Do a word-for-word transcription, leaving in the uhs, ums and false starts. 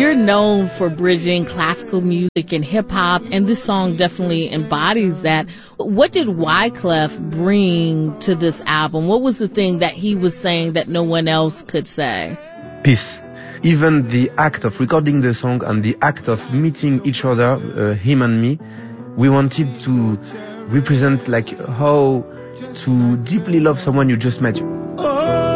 you're known for bridging classical music and hip-hop, and this song definitely embodies that. What did Wyclef bring to this album? What was the thing that he was saying that no one else could say? Peace. Even the act of recording the song and the act of meeting each other, uh, him and me, we wanted to represent like how to deeply love someone you just met.